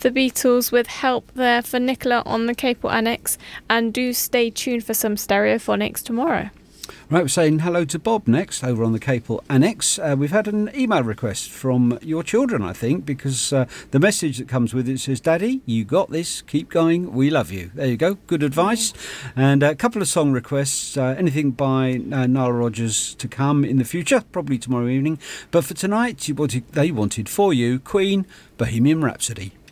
The Beatles with Help there for Nicola on the Capel Annex, and do stay tuned for some Stereophonics tomorrow. Right, we're saying hello to Bob next over on the Capel Annex. We've had an email request from your children, I think, because the message that comes with it says, Daddy, you got this, keep going, we love you. There you go, good advice. And a couple of song requests, anything by Nile Rodgers to come in the future, probably tomorrow evening. But for tonight, they wanted for you Queen, Bohemian Rhapsody.